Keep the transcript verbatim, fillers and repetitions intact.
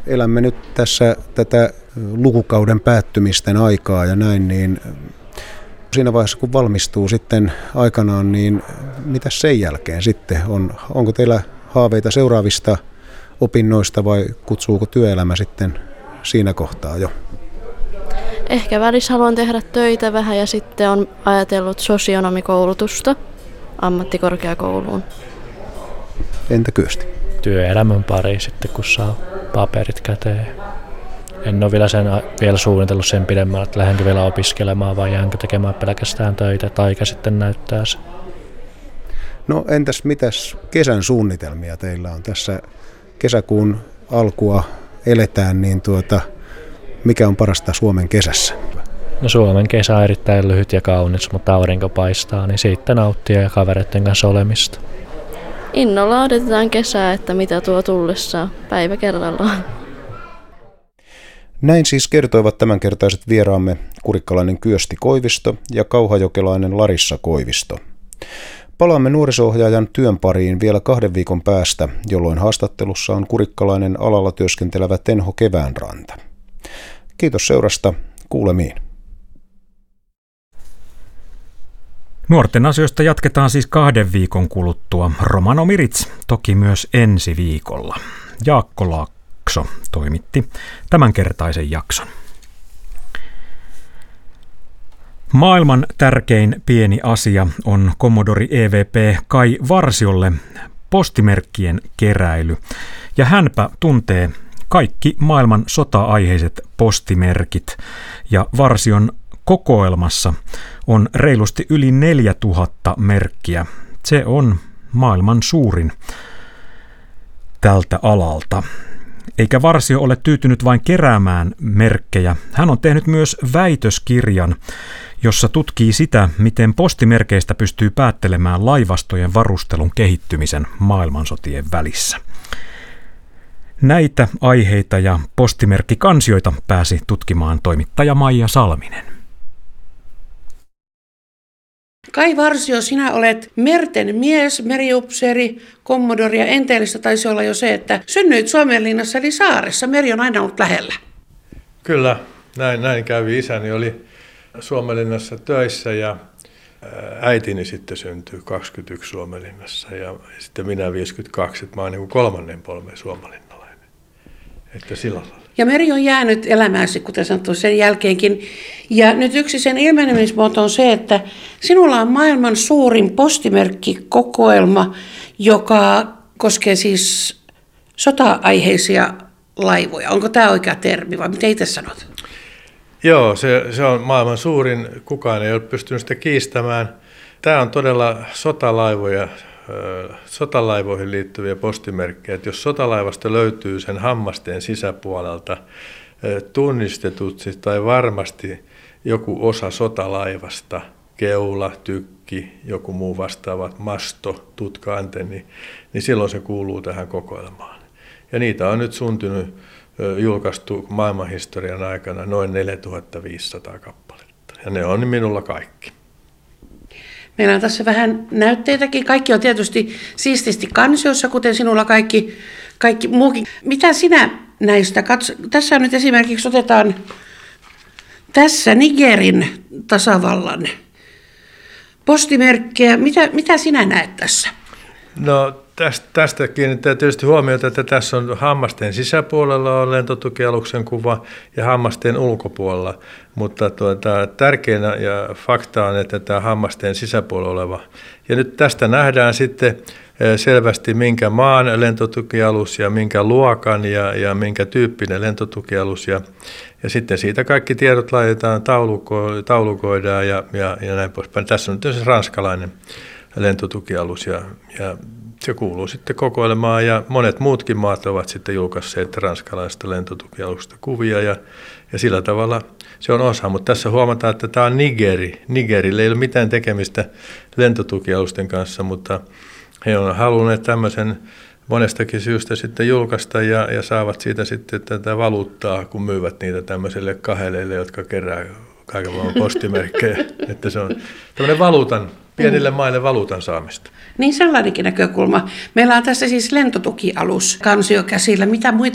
elämme nyt tässä tätä lukukauden päättymisten aikaa ja näin, niin siinä vaiheessa kun valmistuu sitten aikanaan, niin mitä sen jälkeen sitten on? Onko teillä haaveita seuraavista opinnoista vai kutsuuko työelämä sitten siinä kohtaa jo? Ehkä välissä haluan tehdä töitä vähän ja sitten on ajatellut sosionomikoulutusta ammattikorkeakouluun. Entä Kyösti? Työelämän pari sitten, kun saa paperit käteen. En ole vielä, sen, vielä suunnitellut sen pidemmälle, että lähdenkö vielä opiskelemaan vai jäänkö tekemään pelkästään töitä, tai aika sitten näyttää se. No entäs mitäs kesän suunnitelmia teillä on? Tässä kesäkuun alkua eletään, niin tuota, mikä on parasta Suomen kesässä? No Suomen kesä on erittäin lyhyt ja kaunis, mutta aurinko paistaa, niin siitä nauttia ja kavereiden kanssa olemista. Innolla odotetaan kesää, että mitä tuo tullessaan päivä kerrallaan. Näin siis kertoivat tämänkertaiset vieraamme kurikkalainen Kyösti Koivisto ja kauhajokelainen Larissa Koivisto. Palaamme nuoriso-ohjaajan työn pariin vielä kahden viikon päästä, jolloin haastattelussa on kurikkalainen alalla työskentelevä Tenho Keväänranta. Kiitos seurasta, kuulemiin. Nuorten asioista jatketaan siis kahden viikon kuluttua. Romano Mirits toki myös ensi viikolla. Jaakko Laakso toimitti tämänkertaisen jakson. Maailman tärkein pieni asia on Commodore E V P Kai Varsiolle postimerkkien keräily. Ja hänpä tuntee kaikki maailman sota-aiheiset postimerkit. Ja Varsion kokoelmassa on reilusti yli neljätuhatta merkkiä. Se on maailman suurin tältä alalta. Eikä Varsio ole tyytynyt vain keräämään merkkejä. Hän on tehnyt myös väitöskirjan, jossa tutkii sitä, miten postimerkeistä pystyy päättelemään laivastojen varustelun kehittymisen maailmansotien välissä. Näitä aiheita ja postimerkkikansioita pääsi tutkimaan toimittaja Maija Salminen. Kai Varsio, sinä olet merten mies, meriupseeri, kommodori ja enteellistä taisi olla jo se, että synnyit Suomenlinnassa eli saaressa. Meri on aina ollut lähellä. Kyllä, näin, näin kävi. Isäni oli Suomenlinnassa töissä ja äitini sitten syntyi kaksikymmentäyksi Suomenlinnassa ja sitten minä viisikymmentäkaksi, että mä oon niin kuin kolmannen polven suomenlinnalainen. Että sillä lailla. Ja meri on jäänyt elämääsi, kuten sanottu, sen jälkeenkin. Ja nyt yksi sen ilmenemismuoto on se, että sinulla on maailman suurin postimerkkikokoelma, joka koskee siis sota-aiheisia laivoja. Onko tämä oikea termi vai mitä itse sanot? Joo, se, se on maailman suurin. Kukaan ei ole pystynyt sitä kiistämään. Tämä on todella sotalaivoja. Sotalaivoihin liittyviä postimerkkejä, että jos sotalaivasta löytyy sen hammasteen sisäpuolelta tunnistetut tai varmasti joku osa sotalaivasta, keula, tykki, joku muu vastaava, masto, tutka, antenni, niin silloin se kuuluu tähän kokoelmaan. Ja niitä on nyt syntynyt, julkaistu maailmanhistorian aikana noin neljätuhattaviisisataa kappaletta. Ja ne on minulla kaikki. Meillä on tässä vähän näytteitäkin. Kaikki on tietysti siististi kansiossa, kuten sinulla kaikki, kaikki muukin. Mitä sinä näistä katso? Tässä on nyt esimerkiksi otetaan tässä Nigerin tasavallan postimerkkejä. Mitä, mitä sinä näet tässä? No tästä, tästä kiinnittää tietysti huomiota, että tässä on hammasteen sisäpuolella on lentotukialuksen kuva ja hammasteen ulkopuolella, mutta tuota, tärkeänä ja fakta on, että tämä hammasteen sisäpuolella oleva. Ja nyt tästä nähdään sitten selvästi minkä maan lentotukialus ja minkä luokan ja, ja minkä tyyppinen lentotukialus ja, ja sitten siitä kaikki tiedot laitetaan, tauluko, taulukoidaan ja, ja, ja näin poispäin. Tässä on tietysti ranskalainen lentotukialus ja, ja se kuuluu sitten kokoelmaan ja monet muutkin maat ovat sitten julkaisseet ranskalaisesta lentotukialusta kuvia ja, ja sillä tavalla se on osa. Mutta tässä huomataan, että tämä on Nigeri. Nigerillä ei ole mitään tekemistä lentotukialusten kanssa, mutta he on halunneet tämmöisen monestakin syystä sitten julkaista ja, ja saavat siitä sitten tätä valuuttaa, kun myyvät niitä tämmöisille kaheleille, jotka kerää kaiken maailman postimerkkejä. Että se on tämmöinen valuutan, pienille maille valuutan saamista. Niin sellainenkin näkökulma. Meillä on tässä siis lentotukialus kansio käsillä. Mitä muita